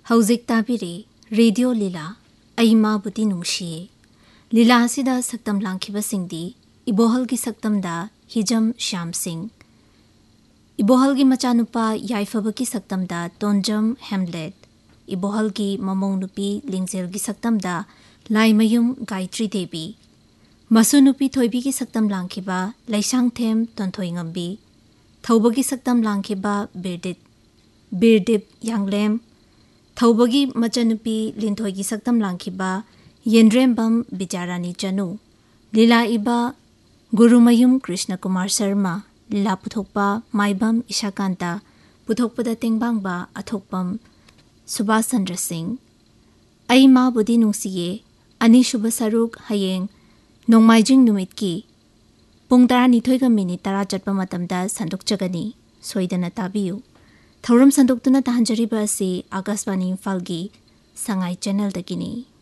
हौजिक ताबिरे radio लीला अई माबुदी नुंगशिये लीला असिदा सक्तम लांखिबसिंगदी इबोहल की सक्तमदा हिजम श्याम सिंह इबोहल की मचानुपा याइफब की सक्तमदा तोंजम हेमलेट इबोहल की ममों नुपी लिंगजेल की सक्तमदा लाइमयुम गायत्री देवी मसु नुपी थोइबी की सक्तम लांखिबा लैसांगथेम तोंथोइंगंबी थौबगी सक्तम लांखिबा बिरदिप यांगलेम थौबगी मचनुपी लिंथोइगी सक्तम लांखिबा येंद्रेंबम बिचारानी चनु लीला इबा गुरुमयुम कृष्ण कुमार शर्मा लीला पुथोकपा माइबम इशाकांता पुथोकपदा तेंगबांगबा अथोकपम सुभाष चंद्र सिंह अई माबुदी नुंगसिये अनिशुभ सरुक हयेंग नोंमाइजिंग नुमित की पुंग 12 मिनिट 10 चटपा मतमदा संदोकचगनी सोइदना ताबियु थौरम संदोक्तुना ताहंजरिबा असि आकाशवाणी इम्फाल की संगाई चैनल दगिनी।